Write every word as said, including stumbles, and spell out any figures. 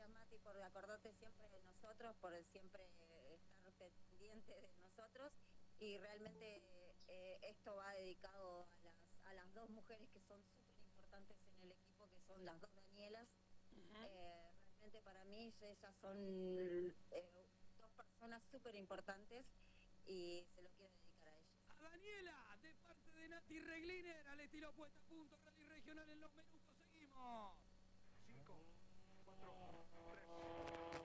Mati, por acordarte siempre de nosotros, por siempre estar pendiente de nosotros. Y realmente eh, esto va dedicado a las, a las dos mujeres que son súper importantes en el equipo, que son las dos Danielas. Ujú. Eh, realmente para mí ellas son eh, dos personas súper importantes y se lo quiero dedicar a ellas. A Daniela, de parte de Nati Regliner, al estilo puesta a punto, rally regional en los minutos, seguimos. cinco, cuatro, tres.